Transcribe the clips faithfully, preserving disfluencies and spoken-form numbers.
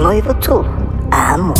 noivo tu amo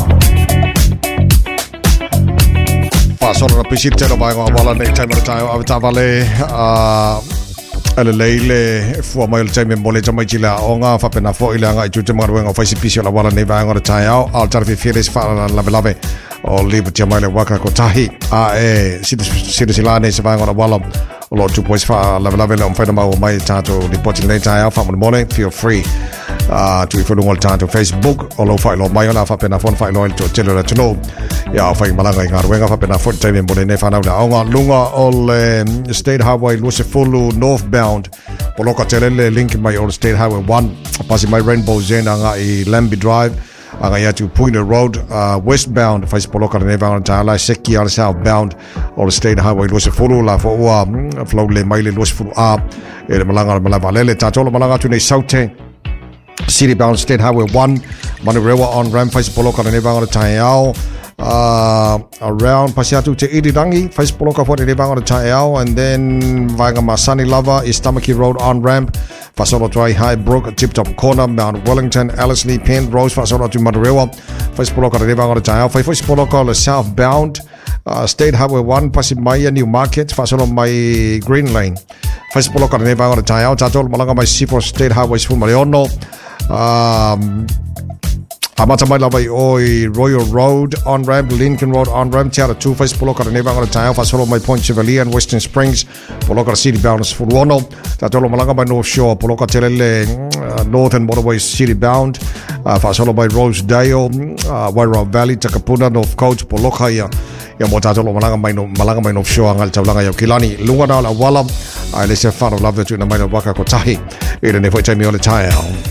fa solo la piscina lo vai a wala nei time time avta vale a ele leile fu mai il time mole jamai chila onga fa pena fo ile nga ju jamai wenga fa sipisi la wala nei vai ngora tai au al tar fi fieres fa la lave o live jamai le waka ko tahi a e situ situ silane se vai ngora wala lo tu pois fa lave lave le on fa ma mai tato reporting nei tai au fa mo morning feel free uh to follow all time to Facebook all over lo mai ona fa pena phone fa lo to telo to know ya fa malanga ngar wenga fa pena phone time mo ne fa na onga lunga all state highway Lusefulu northbound poloka telele link my all state highway one pasi my rainbow zone anga I Lambi drive anga ya to Pointer road uh westbound fa poloka ne va on tala seki al southbound all state highway Lusefulu la fo wa flow le mai le Lusefulu a e malanga malava lele tatolo malanga tu nei south City bound State Highway one, Manurewa on Ram, Face Poloka, and Nevanga Tayao, uh, around Pasiatu to Idirangi, Face Poloka for the Nevanga Tayao, and then Vanga Masani Lava, Istamaki Road on ramp, Fasola to High Brook, Tip Top Corner, Mount Wellington, Alice Lee Penn, Rose, Fasola to Manurewa, Face Poloka, and Nevanga Tayao, Face Poloka, southbound, uh, State Highway one, Pasimaya, New Market, Fasola, my Green Lane, Face Poloka, and Nevanga Tayao, Tatol, Malanga, my Sipo State Highways for Mariono. Um, Amata mai lava oi Royal Road on ramp, Lincoln Road on ramp, Tiara two face Poloka and Nevanga Tayo, Fasolo my Point Chevalier and Western Springs, Poloka City bound for Wono, Tatolo Malanga by North Shore, Poloka Telele, uh, Northern Motorway City bound, uh, Fasolo by Rosedale, uh, Wairau Valley, Takapuna, North Coast, Poloka ya, ya Motatolo Malanga by Malanga by North Shore, Angal Tablanga Kilani, Lunga la Wala, I listen fan of love to in the mind of Waka Kotahi, even if I tell me all the time.